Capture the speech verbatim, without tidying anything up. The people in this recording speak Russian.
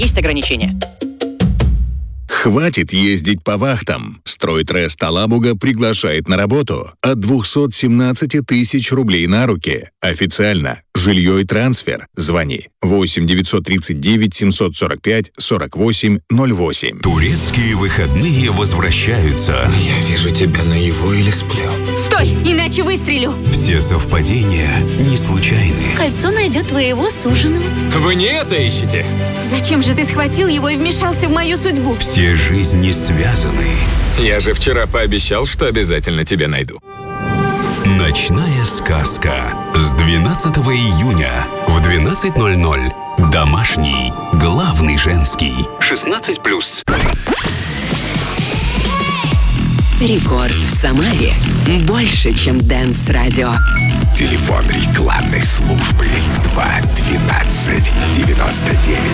есть ограничения. Хватит ездить по вахтам. Стройтрест Алабуга приглашает на работу от двухсот семнадцати тысяч рублей на руки. Официально. Жилье и трансфер. Звони восемь девятьсот тридцать девять семьсот сорок пять сорок восемь ноль восемь. Турецкие выходные возвращаются. Я вижу тебя наяву или сплю. Стой, иначе выстрелю. Все совпадения не случайны. Кольцо найдет твоего суженого. Вы не это ищете? Зачем же ты схватил его и вмешался в мою судьбу? Все жизни связаны. Я же вчера пообещал, что обязательно тебя найду. Ночная сказка с двенадцатого июня в двенадцать ноль ноль. Домашний, главный женский. шестнадцать плюс. Рекорд в Самаре. Больше, чем Дэнс-радио. Телефон рекламной службы два двенадцать девяносто девять.